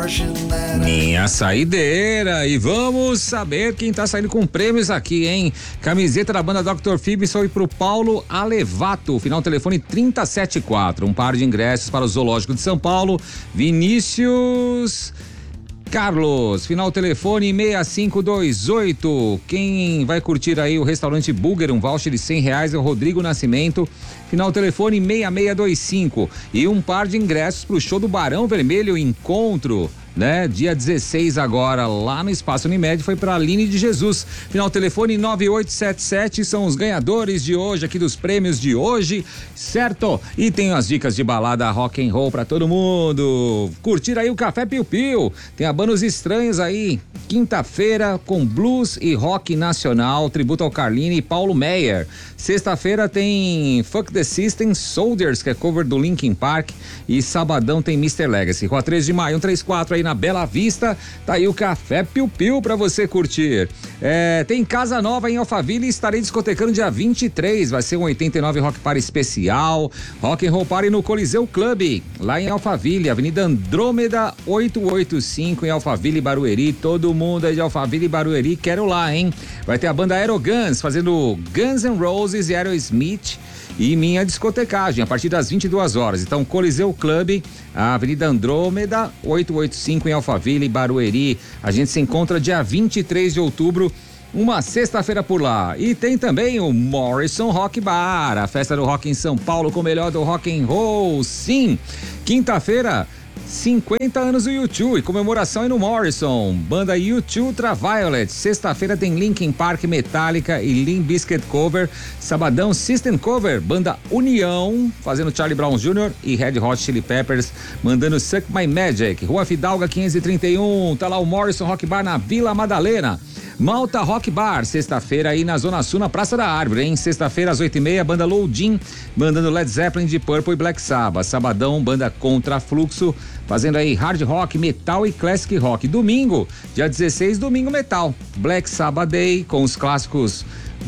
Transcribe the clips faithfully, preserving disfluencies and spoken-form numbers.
Minha saideira. E vamos saber quem tá saindo com prêmios aqui, hein? Camiseta da banda doutor Phoebe foi pro Paulo Alevato, final telefone trinta e sete quatro. Um par de ingressos para o Zoológico de São Paulo. Vinícius Carlos, final telefone seis cinco dois oito. Quem vai curtir aí o restaurante Burger, um voucher de cem reais, é o Rodrigo Nascimento, final telefone seis seis dois cinco. E um par de ingressos pro show do Barão Vermelho Encontro, né? Dia dezesseis agora, lá no Espaço Unimed, foi pra Aline de Jesus, final telefone nove oito sete sete, são os ganhadores de hoje, aqui dos prêmios de hoje, certo? E tem as dicas de balada rock and roll pra todo mundo, curtir aí o Café Piu Piu, tem a Banda Os Estranhos aí, quinta-feira com blues e rock nacional, tributo ao Carline e Paulo Meyer. Sexta-feira tem Fuck the System, Soldiers, que é cover do Linkin Park, e sabadão tem mister Legacy. Rua três de maio, um três quatro aí na Bela Vista, tá aí o Café Piu Piu pra você curtir. É, tem Casa Nova em Alphaville e estarei discotecando dia vinte e três, vai ser um oitenta e nove Rock Party especial, Rock and Roll Party no Coliseu Club, lá em Alphaville, Avenida Andrômeda oitocentos e oitenta e cinco em Alphaville, Barueri. Todo mundo aí de Alphaville e Barueri, quero lá, hein? Vai ter a banda Aeroguns fazendo Guns N' Roses e Aerosmith e minha discotecagem a partir das vinte e duas horas. Então, Coliseu Club, a Avenida Andrômeda oitocentos e oitenta e cinco em Alphaville, Barueri. A gente se encontra dia vinte e três de outubro, uma sexta-feira por lá. E tem também o Morrison Rock Bar, a festa do rock em São Paulo com o melhor do rock and roll. Sim, quinta-feira, cinquenta anos do U dois e comemoração aí no Morrison, banda U dois Ultraviolet. Sexta-feira tem Linkin Park, Metallica e Limp Bizkit cover. Sabadão, System cover, banda União fazendo Charlie Brown Júnior e Red Hot Chili Peppers mandando Suck My Magic. Rua Fidalga quinhentos e trinta e um, tá lá o Morrison Rock Bar na Vila Madalena. Malta Rock Bar, sexta-feira aí na Zona Sul, na Praça da Árvore, hein? Sexta-feira às oito e meia, banda Loadin, mandando Led Zeppelin, de Purple e Black Sabbath. Sabadão, banda Contrafluxo, fazendo aí hard rock, metal e classic rock. Domingo, dia dezesseis, domingo metal. Black Sabbath Day, com os clássicos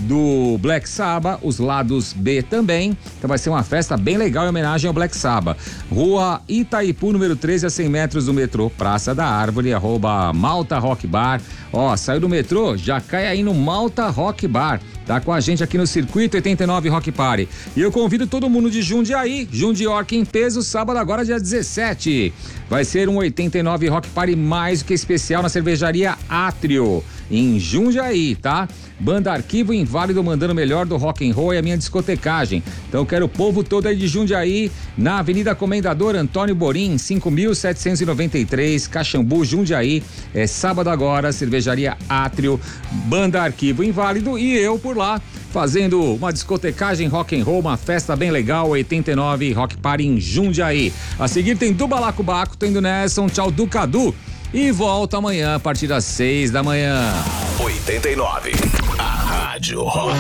do Black Sabbath, os lados B também. Então vai ser uma festa bem legal em homenagem ao Black Sabbath. Rua Itaipu, número treze, a cem metros do metrô, Praça da Árvore, arroba Malta Rock Bar. Ó, saiu do metrô, já cai aí no Malta Rock Bar. Tá com a gente aqui no Circuito oitenta e nove Rock Party. E eu convido todo mundo de Jundiaí, Jundiorque em peso, sábado agora dia dezessete. Vai ser um oitenta e nove Rock Party mais do que especial na cervejaria Átrio, em Jundiaí, tá? Banda Arquivo Inválido mandando o melhor do rock and roll e a minha discotecagem. Então eu quero o povo todo aí de Jundiaí, na Avenida Comendador Antônio Borim, cinco mil setecentos e noventa e três, Caxambu, Jundiaí. É sábado agora, cervejaria Átrio, Banda Arquivo Inválido e eu por lá, fazendo uma discotecagem rock and roll, uma festa bem legal, oitenta e nove Rock Party em Jundiaí. A seguir tem do Balacobaco, tendo nessa um tchau do Cadu. E volta amanhã a partir das seis da manhã. oitenta e nove, a Rádio Rock.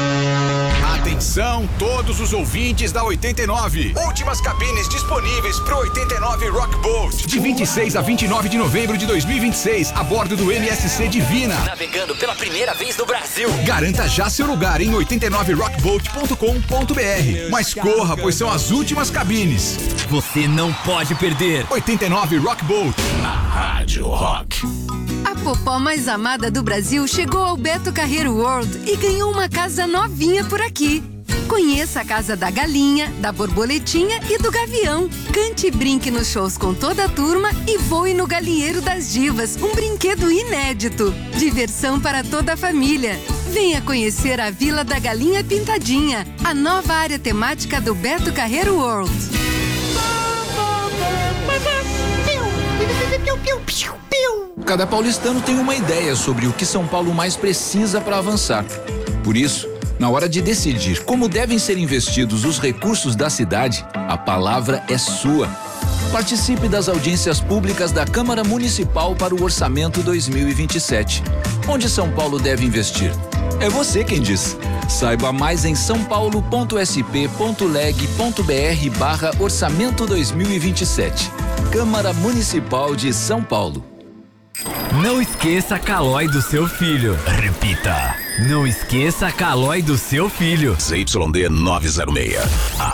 Atenção, todos os ouvintes da oitenta e nove. Últimas cabines disponíveis pro oitenta e nove Rock Boat. De vinte e seis a vinte e nove de novembro de dois mil e vinte e seis, a bordo do M S C Divina. Navegando pela primeira vez no Brasil. Garanta já seu lugar em oitenta e nove rock boat ponto com ponto b r. Mas corra, pois são as últimas cabines. Você não pode perder. oitenta e nove Rock Boat. A Rádio Rock. A popó mais amada do Brasil chegou ao Beto Carreiro World e ganhou uma casa novinha por aqui. Conheça a casa da galinha, da borboletinha e do gavião. Cante e brinque nos shows com toda a turma e voe no galinheiro das divas, um brinquedo inédito. Diversão para toda a família. Venha conhecer a Vila da Galinha Pintadinha, a nova área temática do Beto Carreiro World. Cada paulistano tem uma ideia sobre o que São Paulo mais precisa para avançar. Por isso, na hora de decidir como devem ser investidos os recursos da cidade, a palavra é sua. Participe das audiências públicas da Câmara Municipal para o Orçamento dois mil e vinte e sete. Onde São Paulo deve investir? É você quem diz. Saiba mais em sãopaulo.sp.leg.br barra orçamento dois mil e vinte e sete. Câmara Municipal de São Paulo. Não esqueça a Calói do seu filho. Repita. Não esqueça a Calói do seu filho. Z Y D novecentos e seis. A